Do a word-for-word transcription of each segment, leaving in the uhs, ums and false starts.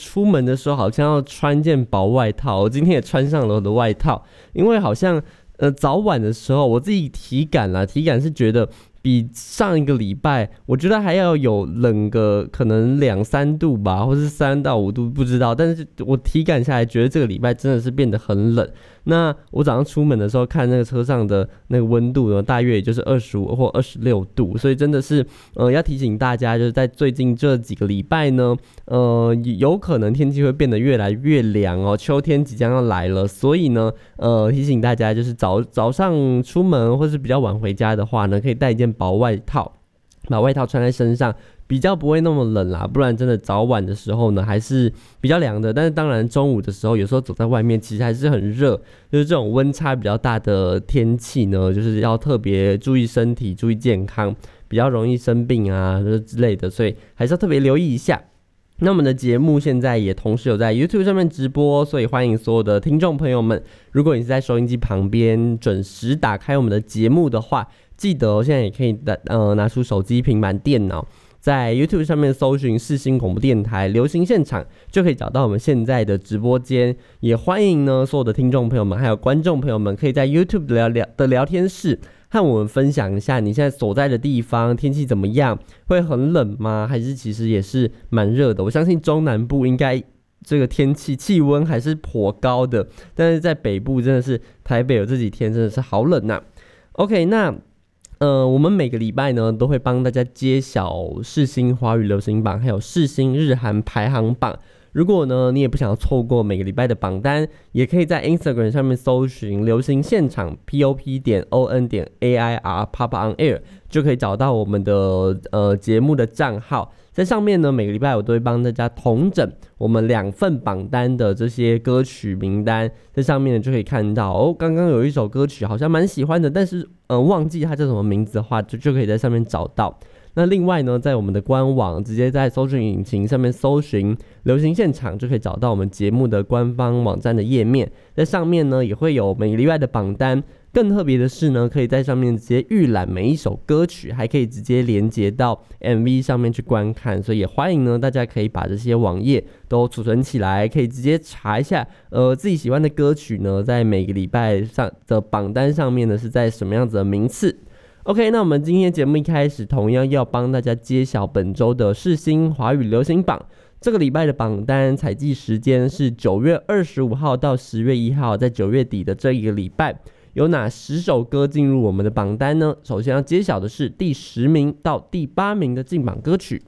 出门的时候好像要穿件薄外套，我今天也穿上了我的外套，因为好像呃早晚的时候我自己体感啦，体感是觉得比上一个礼拜，我觉得还要有冷个可能两三度吧，或是三到五度，不知道。但是我体感下来，觉得这个礼拜真的是变得很冷。那我早上出门的时候看那个车上的那个温度呢，大约也就是二十五或二十六度，所以真的是呃要提醒大家，就是在最近这几个礼拜呢，呃有可能天气会变得越来越凉哦，秋天即将要来了，所以呢，呃提醒大家就是早早上出门或是比较晚回家的话呢，可以带一件薄外套，把外套穿在身上，比较不会那么冷啦，不然真的早晚的时候呢还是比较凉的。但是当然中午的时候有时候走在外面其实还是很热，就是这种温差比较大的天气呢，就是要特别注意身体，注意健康，比较容易生病啊之类的，所以还是要特别留意一下。那我们的节目现在也同时有在 YouTube 上面直播，所以欢迎所有的听众朋友们，如果你是在收音机旁边准时打开我们的节目的话，记得哦，现在也可以呃拿出手机、平板电脑，在 YouTube 上面搜寻世新广播电台流行现场，就可以找到我们现在的直播间。也欢迎呢所有的听众朋友们还有观众朋友们，可以在 YouTube 的 聊, 聊的聊天室和我们分享一下你现在所在的地方天气怎么样，会很冷吗？还是其实也是蛮热的？我相信中南部应该这个天气气温还是颇高的，但是在北部真的是台北有这几天真的是好冷啊。OK， 那呃，我们每个礼拜呢都会帮大家揭晓世新华语流行榜还有世新日韩排行榜。如果呢你也不想要错过每个礼拜的榜单，也可以在 Instagram 上面搜寻流行现场 pop 点 on 点 air pop on air， 就可以找到我们的呃节目的账号。在上面呢每个礼拜我都会帮大家统整我们两份榜单的这些歌曲名单，在上面呢就可以看到哦，刚刚有一首歌曲好像蛮喜欢的，但是呃忘记它叫什么名字的话，就就可以在上面找到。那另外呢，在我们的官网直接在搜寻引擎上面搜寻流行现场，就可以找到我们节目的官方网站的页面，在上面呢也会有每个礼拜的榜单。更特别的是呢，可以在上面直接预览每一首歌曲，还可以直接连接到 M V 上面去观看，所以也欢迎呢大家可以把这些网页都储存起来，可以直接查一下呃自己喜欢的歌曲呢，在每个礼拜上的榜单上面呢是在什么样子的名次。OK， 那我们今天节目一开始同样要帮大家揭晓本周的世新华语流行榜。这个礼拜的榜单采集时间是九月二十五号到十月一号，在九月底的这一个礼拜，有哪十首歌进入我们的榜单呢？首先要揭晓的是第十名到第八名的进榜歌曲，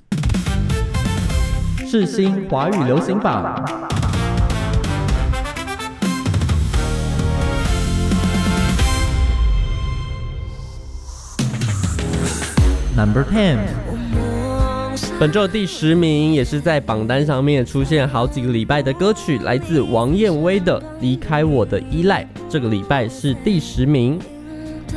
世新华语流行榜。 Number ten， 本周的第十名也是在榜单上面出现好几个礼拜的歌曲，来自王燕威的《离开我的依赖》，这个礼拜是第十名。